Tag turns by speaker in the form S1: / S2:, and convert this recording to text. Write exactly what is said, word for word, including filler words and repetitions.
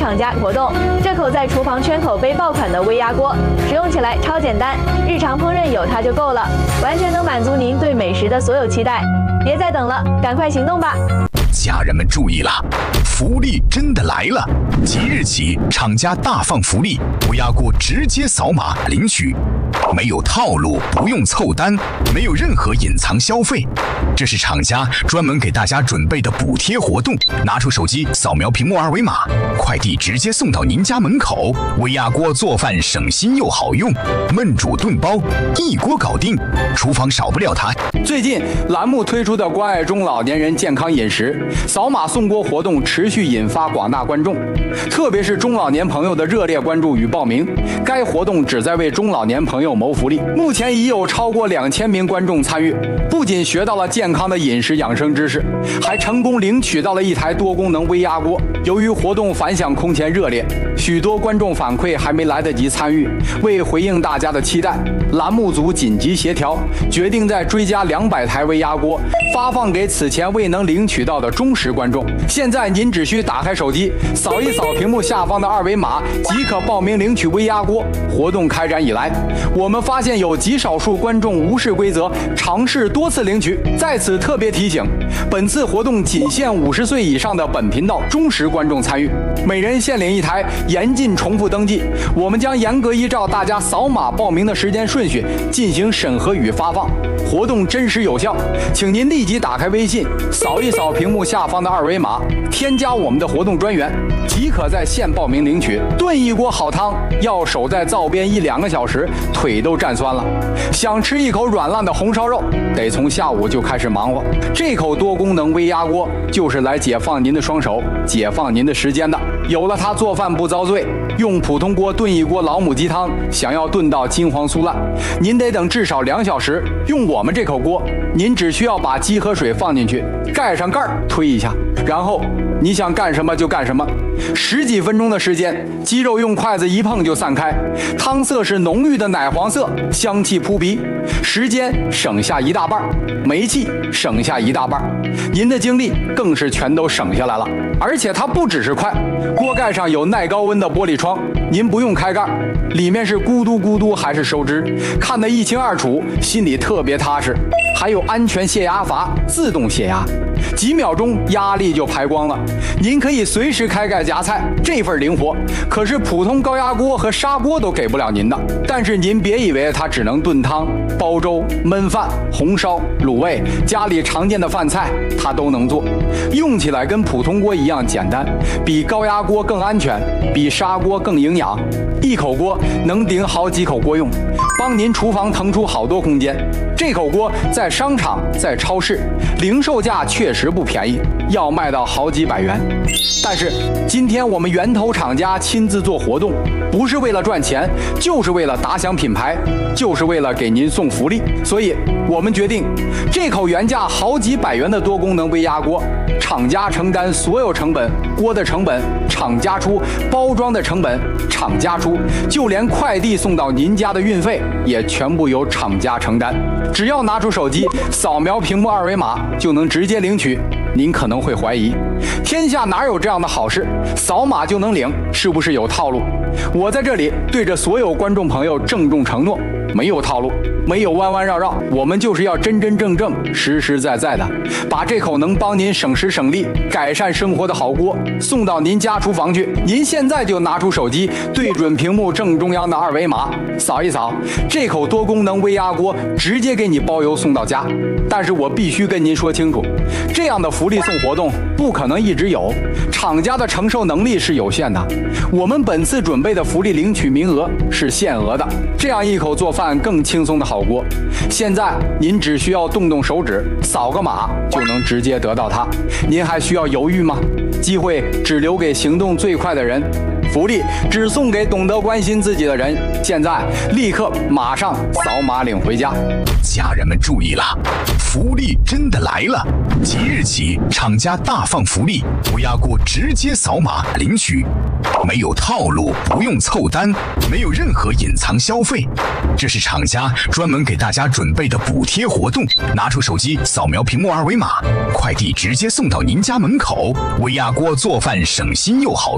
S1: 厂家活动，这口在厨房圈口被爆款的微压锅，使用起来超简单，日常烹饪有它就够了，完全能满足您对美食的所有期待。别再等了，赶快行动吧！
S2: 家人们注意了，福利真的来了！即日起，厂家大放福利，微压锅直接扫码领取，没有套路，不用凑单，没有任何隐藏消费。这是厂家专门给大家准备的补贴活动，拿出手机扫描屏幕二维码，快递直接送到您家门口。微压锅做饭省心又好用，焖煮炖煲一锅搞定，厨房少不了它。
S3: 最近栏目推出的关爱中老年人健康饮食扫码送锅活动持续引发广大观众，特别是中老年朋友的热烈关注与报名。该活动旨在为中老年朋友谋福利，目前已有超过两千名观众参与，不仅学到了健康的饮食养生知识，还成功领取到了一台多功能微压锅。由于活动反响空前热烈，许多观众反馈还没来得及参与。为回应大家的期待，栏目组紧急协调，决定再追加两百台微压锅，发放给此前未能领取到的忠实观众。现在您只需打开手机，扫一扫屏幕下方的二维码，即可报名领取微压锅。活动开展以来，我们发现有极少数观众无视规则，尝试多次领取。在此特别提醒，本次活动仅限五十岁以上的本频道忠实观众参与，每人限领一台，严禁重复登记。我们将严格依照大家扫码报名的时间顺序进行审核与发放。活动真实有效，请您立即打开微信，扫一扫屏幕下方的二维码，添加我们的活动专员，即可在线报名领取。炖一锅好汤要守在灶边一两个小时，腿都站酸了。想吃一口软烂的红烧肉，得从下午就开始忙活。这口多功能微压锅就是来解放您的双手，解放您的时间的。有了它，做饭不遭罪。用普通锅炖一锅老母鸡汤，想要炖到金黄酥烂，您得等至少两小时。用我们这口锅，您只需要把鸡和水放进去，盖上盖儿，推一下，然后你想干什么就干什么。十几分钟的时间，鸡肉用筷子一碰就散开，汤色是浓郁的奶黄色，香气扑鼻，时间省下一大半，煤气省下一大半，您的精力更是全都省下来了。而且它不只是快，锅盖上有耐高温的玻璃窗，您不用开盖，里面是咕嘟咕嘟还是收汁，看得一清二楚，心里特别踏实。还有安全泄压阀，自动泄压，几秒钟压力就排光了。您可以随时开盖夹菜，这份灵活可是普通高压锅和砂锅都给不了您的。但是您别以为它只能炖汤、煲粥、焖饭、红烧、卤味，家里常见的饭菜它都能做，用起来跟普通锅一样简单，比高压锅更安全，比砂锅更营养。一口锅能顶好几口锅用，帮您厨房腾出好多空间。这口锅在商场、在超市，零售价确实不便宜，要卖到好几百元。但是今天我们源头厂家亲自做活动，不是为了赚钱，就是为了打响品牌，就是为了给您送福利。所以我们决定，这口原价好几百元的多功能微压锅，厂家承担所有成本，锅的成本厂家出，包装的成本厂家出，就连快递送到您家的运费也全部由厂家承担。只要拿出手机扫描屏幕二维码就能直接领取。您可能会怀疑，天下哪有这样的好事？扫码就能领，是不是有套路？我在这里对着所有观众朋友郑重承诺，没有套路，没有弯弯绕绕，我们就是要真真正正、实实在在的把这口能帮您省时省力、改善生活的好锅送到您家厨房去。您现在就拿出手机，对准屏幕正中央的二维码，扫一扫，这口多功能微压锅直接给你包邮送到家。但是我必须跟您说清楚，这样的福利送活动不可能一直有，厂家的承受能力是有限的。我们本次准备的福利领取名额是限额的，这样一口做饭更轻松的好锅，现在您只需要动动手指，扫个码就能直接得到它。您还需要犹豫吗？机会只留给行动最快的人，福利只送给懂得关心自己的人。现在立刻马上扫码领回家。
S2: 家人们注意了，福利真的来了！即日起，厂家大放福利，微压锅直接扫码领取，没有套路，不用凑单，没有任何隐藏消费。这是厂家专门给大家准备的补贴活动，拿出手机扫描屏幕二维码，快递直接送到您家门口。微压锅做饭省心又好